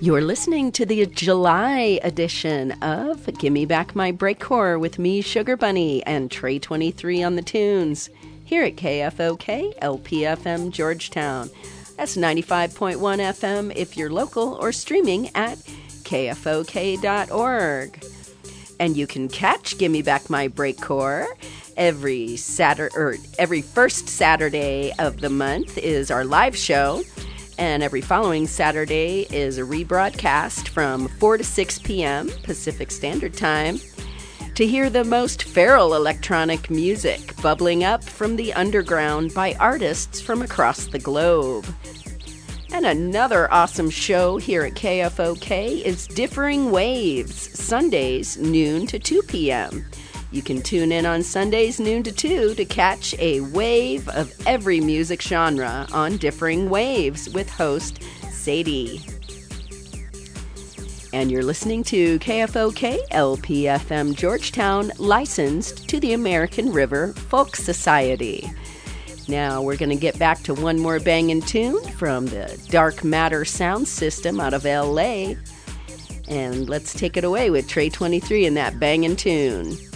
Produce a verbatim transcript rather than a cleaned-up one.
You're listening to the July edition of Gimme Back My Breakcore with me, Sugar Bunny, and Trey twenty-three on the tunes here at K F O K L P F M Georgetown. That's ninety-five point one F M if you're local or streaming at K F O K dot org. And you can catch Gimme Back My Breakcore every Saturday, or every first Saturday of the month is our live show. And every following Saturday is a rebroadcast from four to six p.m. Pacific Standard Time to hear the most feral electronic music bubbling up from the underground by artists from across the globe. And another awesome show here at K F O K is Differing Waves, Sundays, noon to two p.m. You can tune in on Sundays, noon to two, to catch a wave of every music genre on Differing Waves with host Sadie. And you're listening to K F O K L P F M Georgetown, licensed to the American River Folk Society. Now we're going to get back to one more bangin' tune from the Dark Matter sound system out of L A. And let's take it away with Trey twenty-three and that bangin' tune.